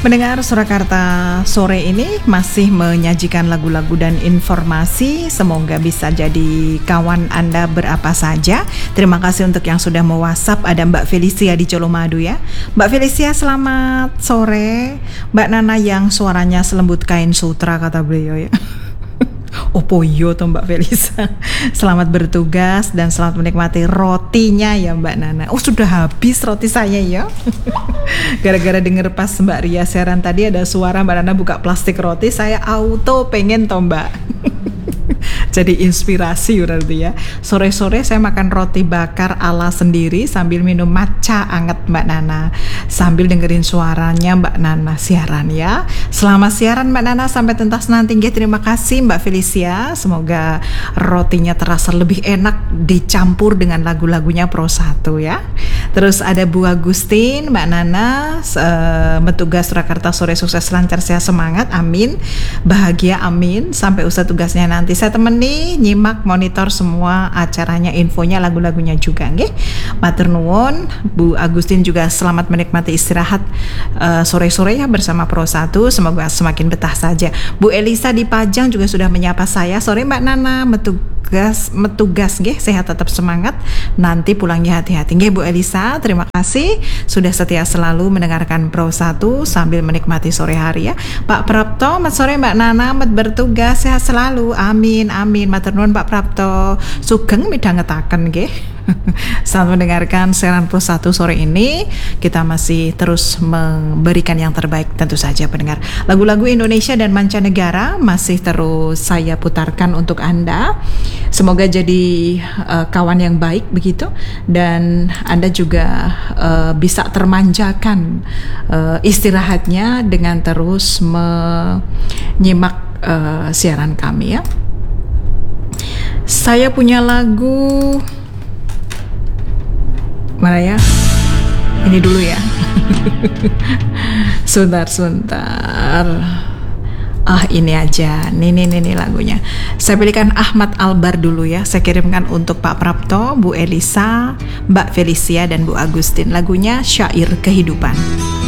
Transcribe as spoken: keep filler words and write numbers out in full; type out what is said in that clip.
Mendengar Surakarta sore ini masih menyajikan lagu-lagu dan informasi. Semoga bisa jadi kawan Anda berapa saja. Terima kasih untuk yang sudah me-WhatsApp. Ada Mbak Felicia di Colomadu ya. Mbak Felicia, selamat sore. Mbak Nana yang suaranya selembut kain sutra kata beliau ya. Opo yo toh Mbak Felisa. Selamat bertugas dan selamat menikmati rotinya ya Mbak Nana. Oh sudah habis roti saya ya. Gara-gara denger pas Mbak Ria siaran tadi ada suara Mbak Nana buka plastik roti, saya auto pengen toh Mbak. Jadi inspirasi berarti ya. Sore-sore saya makan roti bakar ala sendiri sambil minum matcha anget Mbak Nana, sambil dengerin suaranya Mbak Nana siaran ya. Selamat siaran Mbak Nana sampai tuntas nanti. Terima kasih Mbak Felicia. Semoga rotinya terasa lebih enak dicampur dengan lagu-lagunya Pro satu ya. Terus ada Bu Agustin, Mbak Nana, uh, Metugas Surakarta sore sukses lancar sehat semangat, amin. Bahagia, amin. Sampai usai tugasnya nanti saya temani, nyimak, monitor semua acaranya, infonya, lagu-lagunya juga nggih. Matur nuwun. Bu Agustin juga selamat menikmati istirahat uh, sore-sore ya bersama Pro satu. Semoga semakin betah saja. Bu Elisa di Pajang juga sudah menyapa saya. Sore Mbak Nana, metugas metugas nggih, sehat tetap semangat. Nanti pulangnya hati-hati nggih Bu Elisa. Terima kasih sudah setia selalu mendengarkan Pro satu sambil menikmati sore hari ya. Pak Prapto, selamat sore Mbak Nana, selamat bertugas, sehat selalu. Amin, amin. Matur nuwun Pak Prapto. Sugeng midhangetaken nggih. Selamat mendengarkan siaran Pro satu sore ini. Kita masih terus memberikan yang terbaik tentu saja pendengar. Lagu-lagu Indonesia dan mancanegara masih terus saya putarkan untuk Anda. Semoga jadi uh, kawan yang baik begitu, dan Anda juga uh, bisa termanjakan uh, istirahatnya dengan terus menyimak uh, siaran kami ya. Saya punya lagu mana ya? Ini dulu ya. Sebentar-sebentar. Ah ini aja. Nih nih nih, nih lagunya. Saya pilihkan Ahmad Albar dulu ya. Saya kirimkan untuk Pak Prapto, Bu Elisa, Mbak Felicia dan Bu Agustin. Lagunya Syair Kehidupan.